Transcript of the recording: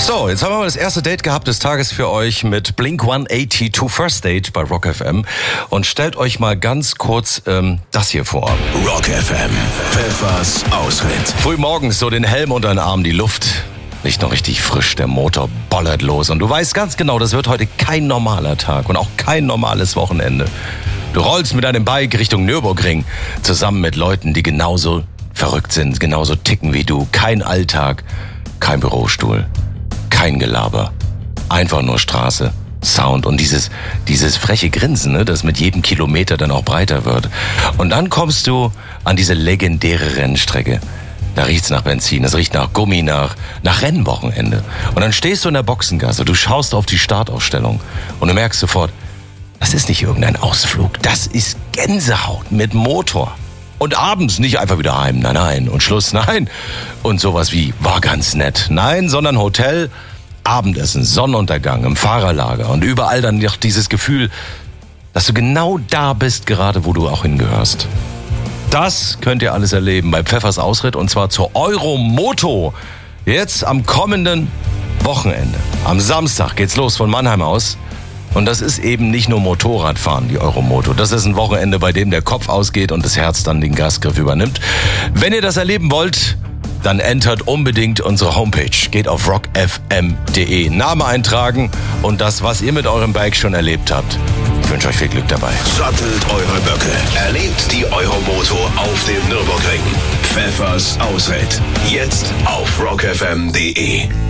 So, jetzt haben wir mal das erste Date gehabt des Tages für euch mit Blink 182 First Date bei Rock FM. Und stellt euch mal ganz kurz das hier vor. Rock FM, Pfeffers Ausritt. Frühmorgens so den Helm unter den Arm, die Luft riecht noch richtig frisch, der Motor bollert los. Und du weißt ganz genau, das wird heute kein normaler Tag und auch kein normales Wochenende. Du rollst mit deinem Bike Richtung Nürburgring, zusammen mit Leuten, die genauso verrückt sind, genauso ticken wie du. Kein Alltag, kein Bürostuhl. Kein Gelaber, einfach nur Straße, Sound und dieses freche Grinsen, ne, das mit jedem Kilometer dann auch breiter wird. Und dann kommst du an diese legendäre Rennstrecke. Da riecht's nach Benzin, es riecht nach Gummi, nach Rennwochenende. Und dann stehst du in der Boxengasse, du schaust auf die Startaufstellung und du merkst sofort, das ist nicht irgendein Ausflug, das ist Gänsehaut mit Motor. Und abends nicht einfach wieder heim, nein, und Schluss, nein. Und sowas wie, war ganz nett, nein, sondern Hotel, Abendessen, Sonnenuntergang, im Fahrerlager und überall dann noch dieses Gefühl, dass du genau da bist, gerade wo du auch hingehörst. Das könnt ihr alles erleben bei Pfeffers Ausritt und zwar zur Euromoto. Jetzt am kommenden Wochenende. Am Samstag geht's los von Mannheim aus. Und das ist eben nicht nur Motorradfahren, die Euromoto. Das ist ein Wochenende, bei dem der Kopf ausgeht und das Herz dann den Gasgriff übernimmt. Wenn ihr das erleben wollt, dann entert unbedingt unsere Homepage. Geht auf rockfm.de. Name eintragen und das, was ihr mit eurem Bike schon erlebt habt. Ich wünsche euch viel Glück dabei. Sattelt eure Böcke. Erlebt die Euromoto auf dem Nürburgring. Pfeffers Ausritt. Jetzt auf rockfm.de.